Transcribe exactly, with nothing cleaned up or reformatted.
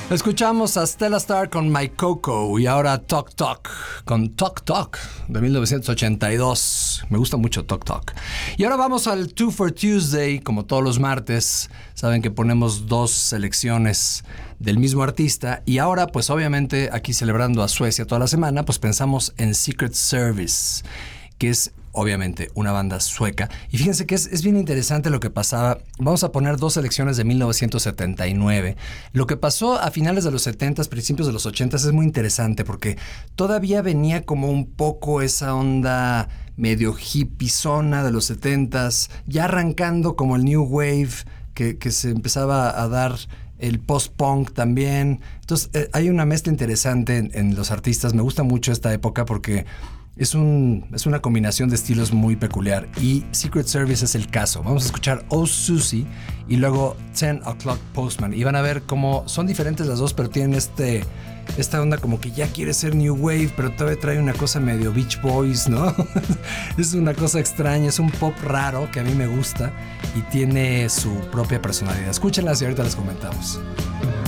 Escuchamos a Stella Star con My Coco y ahora Talk Talk con Talk Talk de mil novecientos ochenta y dos. Me gusta mucho Talk Talk. Y ahora vamos al Two for Tuesday, como todos los martes. Saben que ponemos dos selecciones del mismo artista y ahora pues obviamente aquí celebrando a Suecia toda la semana, pues pensamos en Secret Service, que es obviamente una banda sueca. Y fíjense que es, es bien interesante lo que pasaba. Vamos a poner dos selecciones de mil novecientos setenta y nueve. Lo que pasó a finales de los setentas, principios de los ochentas es muy interesante porque todavía venía como un poco esa onda medio hippiezona de los setentas, ya arrancando como el New Wave que, que se empezaba a dar, el post-punk también. Entonces eh, hay una mezcla interesante en, en los artistas. Me gusta mucho esta época porque Es, un, es una combinación de estilos muy peculiar y Secret Service es el caso. Vamos a escuchar Oh Susie y luego Ten O'Clock Postman y van a ver cómo son diferentes las dos, pero tienen este, esta onda como que ya quiere ser New Wave, pero todavía trae una cosa medio Beach Boys, ¿no? Es una cosa extraña, es un pop raro que a mí me gusta y tiene su propia personalidad. Escúchenlas y ahorita les comentamos.